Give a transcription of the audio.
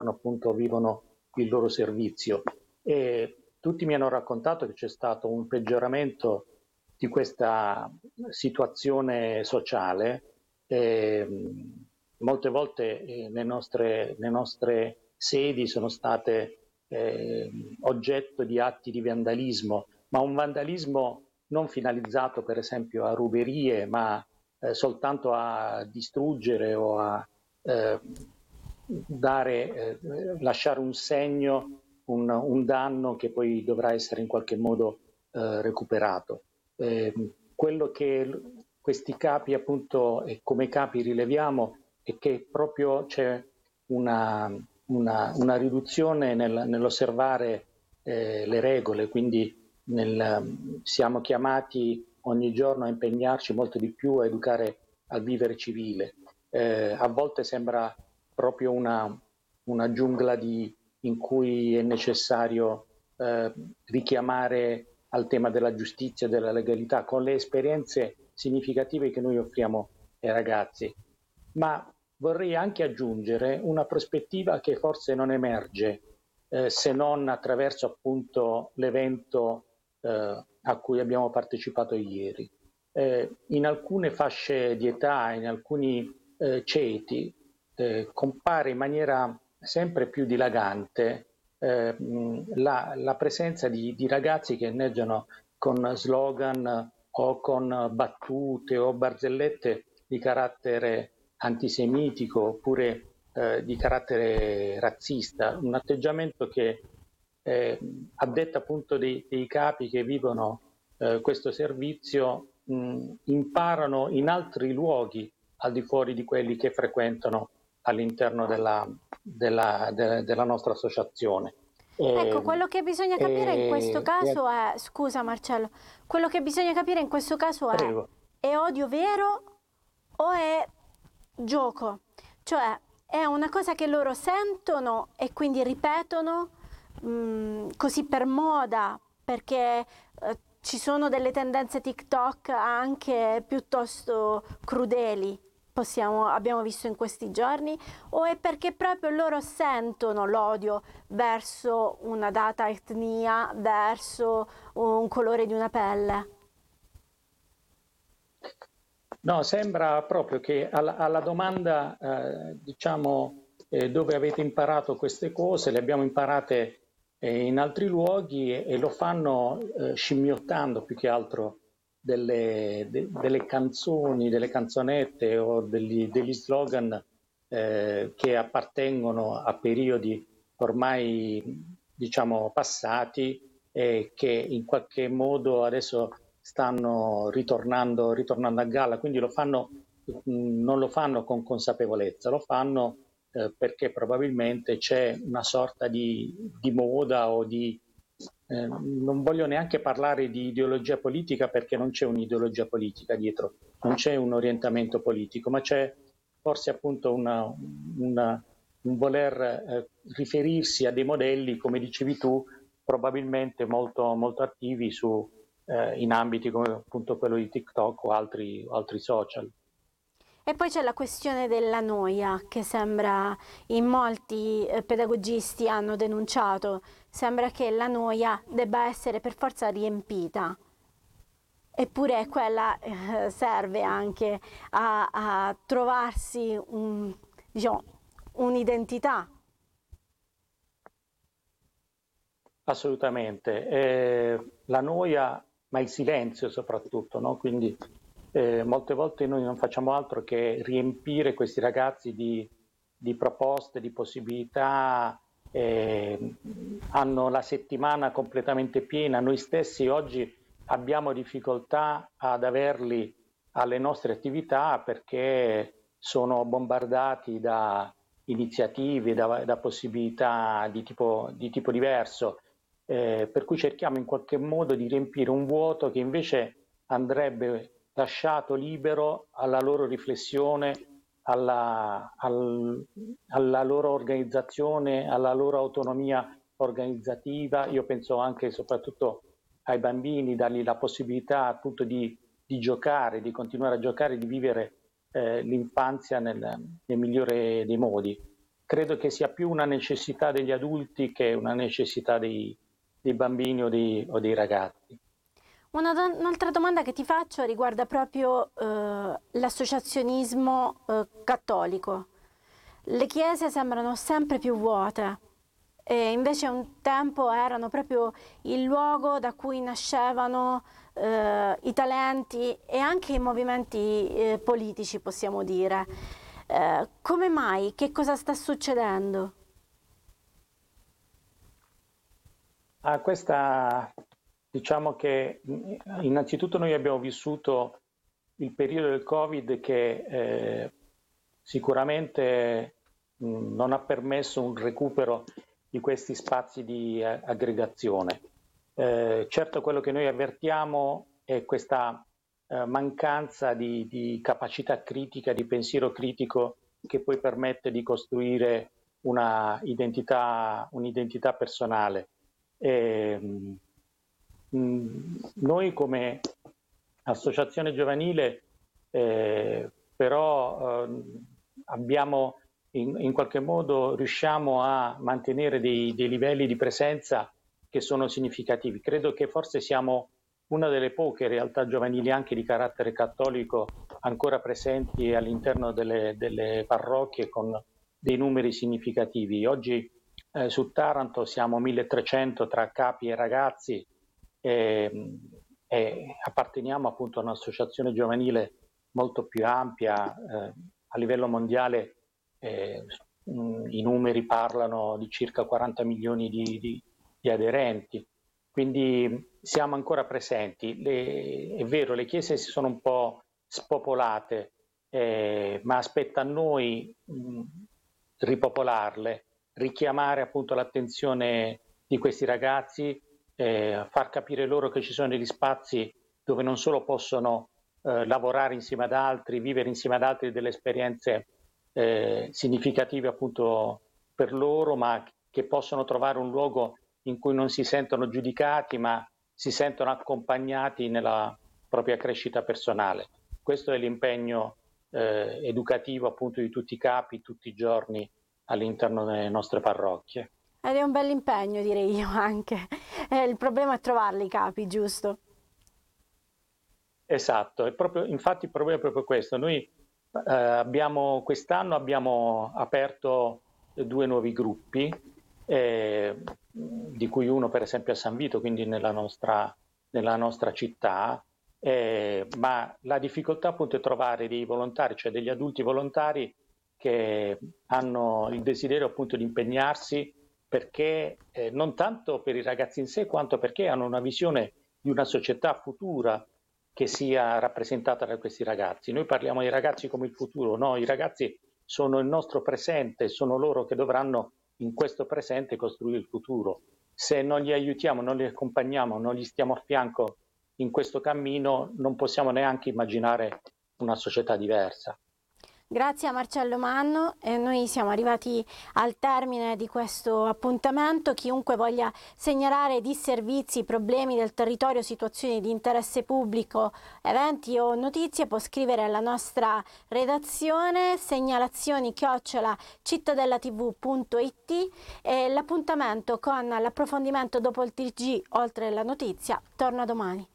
appunto vivono il loro servizio. E tutti mi hanno raccontato che c'è stato un peggioramento di questa situazione sociale. Molte volte le nostre sedi sono state oggetto di atti di vandalismo, ma un vandalismo non finalizzato per esempio a ruberie, ma soltanto a distruggere o a lasciare un segno, un danno che poi dovrà essere in qualche modo recuperato. Quello che questi capi appunto e come capi rileviamo è che proprio c'è una riduzione nell'osservare le regole, quindi siamo chiamati ogni giorno a impegnarci molto di più a educare al vivere civile. A volte sembra proprio una giungla in cui è necessario richiamare al tema della giustizia e della legalità con le esperienze significative che noi offriamo ai ragazzi. Ma vorrei anche aggiungere una prospettiva che forse non emerge se non attraverso appunto l'evento a cui abbiamo partecipato ieri. In alcune fasce di età, in alcuni ceti, compare in maniera sempre più dilagante la presenza di ragazzi che inneggiano con slogan o con battute o barzellette di carattere antisemitico oppure di carattere razzista, un atteggiamento che a detta appunto dei capi che vivono questo servizio imparano in altri luoghi al di fuori di quelli che frequentano all'interno della nostra associazione. Ecco, quello che bisogna capire in questo caso è, scusa Marcello, quello che bisogna capire in questo caso è odio vero o è gioco? Cioè è una cosa che loro sentono e quindi ripetono così per moda, perché ci sono delle tendenze TikTok anche piuttosto crudeli, abbiamo visto in questi giorni, o è perché proprio loro sentono l'odio verso una data etnia, verso un colore di una pelle? No, sembra proprio che alla domanda, diciamo, dove avete imparato queste cose, le abbiamo imparate in altri luoghi e lo fanno scimmiottando più che altro delle canzoni, delle canzonette o degli slogan che appartengono a periodi ormai, diciamo, passati e che in qualche modo adesso stanno ritornando a galla, quindi non lo fanno con consapevolezza, lo fanno perché probabilmente c'è una sorta di moda o non voglio neanche parlare di ideologia politica perché non c'è un'ideologia politica dietro, non c'è un orientamento politico, ma c'è forse appunto un voler riferirsi a dei modelli, come dicevi tu, probabilmente molto, molto attivi in ambiti come appunto quello di TikTok o altri social. E poi c'è la questione della noia che sembra, in molti pedagogisti hanno denunciato, sembra che la noia debba essere per forza riempita. Eppure quella serve anche a trovarsi diciamo, un'identità. Assolutamente. La noia, ma il silenzio soprattutto, no? Quindi molte volte noi non facciamo altro che riempire questi ragazzi di proposte, di possibilità, hanno la settimana completamente piena. Noi stessi oggi abbiamo difficoltà ad averli alle nostre attività perché sono bombardati da iniziative, da possibilità di tipo diverso. Per cui cerchiamo in qualche modo di riempire un vuoto che invece andrebbe lasciato libero alla loro riflessione, alla loro organizzazione, alla loro autonomia organizzativa. Io penso anche e soprattutto ai bambini, dargli la possibilità appunto di giocare, di continuare a giocare, di vivere l'infanzia nel migliore dei modi. credo che sia più una necessità degli adulti che una necessità dei bambini o dei ragazzi. Un'altra domanda che ti faccio riguarda proprio l'associazionismo cattolico. Le chiese sembrano sempre più vuote e invece un tempo erano proprio il luogo da cui nascevano i talenti e anche i movimenti politici, possiamo dire. Come mai? Che cosa sta succedendo? Diciamo che innanzitutto noi abbiamo vissuto il periodo del Covid che sicuramente non ha permesso un recupero di questi spazi di aggregazione. Certo, quello che noi avvertiamo è questa mancanza di capacità critica, di pensiero critico che poi permette di costruire un'identità personale. Noi come associazione giovanile però abbiamo in qualche modo riusciamo a mantenere dei livelli di presenza che sono significativi. Credo che forse siamo una delle poche realtà giovanili anche di carattere cattolico ancora presenti all'interno delle parrocchie con dei numeri significativi. Oggi su Taranto siamo 1300 tra capi e ragazzi e apparteniamo appunto a un'associazione giovanile molto più ampia. A livello mondiale i numeri parlano di circa 40 milioni di aderenti, quindi siamo ancora presenti. È vero, le chiese si sono un po' spopolate, ma aspetta a noi ripopolarle, richiamare appunto l'attenzione di questi ragazzi, far capire loro che ci sono degli spazi dove non solo possono lavorare insieme ad altri, vivere insieme ad altri delle esperienze significative appunto per loro, ma che possono trovare un luogo in cui non si sentono giudicati, ma si sentono accompagnati nella propria crescita personale. Questo è l'impegno educativo appunto di tutti i capi, tutti i giorni all'interno delle nostre parrocchie. Ed è un bel impegno, direi io anche. Il problema è trovarli i capi, giusto? Esatto, infatti il problema è proprio questo. Noi quest'anno abbiamo aperto 2 nuovi gruppi, di cui uno per esempio a San Vito, quindi nella nostra città, ma la difficoltà appunto è trovare dei volontari, cioè degli adulti volontari che hanno il desiderio appunto di impegnarsi, perché non tanto per i ragazzi in sé, quanto perché hanno una visione di una società futura che sia rappresentata da questi ragazzi. Noi parliamo dei ragazzi come il futuro, no, i ragazzi sono il nostro presente, sono loro che dovranno in questo presente costruire il futuro. Se non li aiutiamo, non li accompagniamo, non gli stiamo a fianco in questo cammino, non possiamo neanche immaginare una società diversa. Grazie a Marcello Manno, noi siamo arrivati al termine di questo appuntamento. Chiunque voglia segnalare disservizi, problemi del territorio, situazioni di interesse pubblico, eventi o notizie può scrivere alla nostra redazione segnalazioni@cittadellatv.it e l'appuntamento con l'approfondimento dopo il TG oltre la notizia torna domani.